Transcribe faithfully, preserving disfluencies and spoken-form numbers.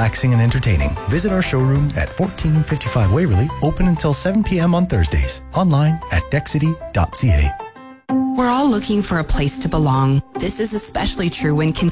relaxing and entertaining. Visit our showroom at fourteen fifty-five Waverly, open until seven p.m. on Thursdays. Online at dexity dot c a. We're all looking for a place to belong. This is especially true when